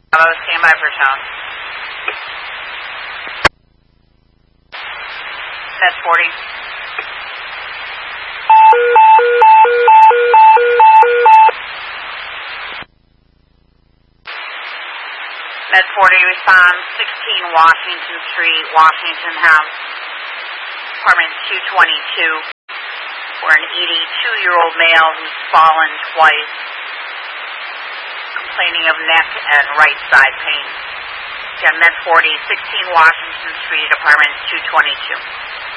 Bravo, stand by for tone. Med 40. Med 40, respond 16 Washington Street, Washington House, apartment 222, where an 82-year-old male who's fallen twice, complaining of neck and right side pain. Again, Med 40, 16 Washington Street, apartment 222.